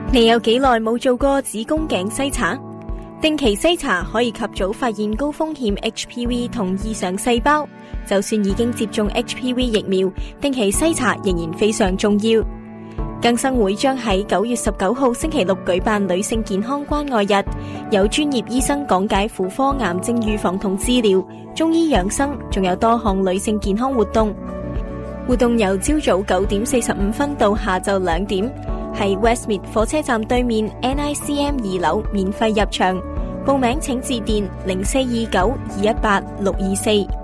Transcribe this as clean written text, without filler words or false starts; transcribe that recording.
你有幾耐冇做過子宮頸篩查？定期篩查可以及早發現高風險 HPV 同異常細胞。就算已經接種 HPV 疫苗，定期篩查仍然非常重要。更生會將喺9月19號星期六舉辦女性健康關愛日，有專業醫生講解婦科癌症預防同治療、中醫養生，仲有多項女性健康活動。活動由朝早9點45分到下晝2點，喺 Westmead 火車站對面 NICM 2樓免費入場。報名請致電0429218624。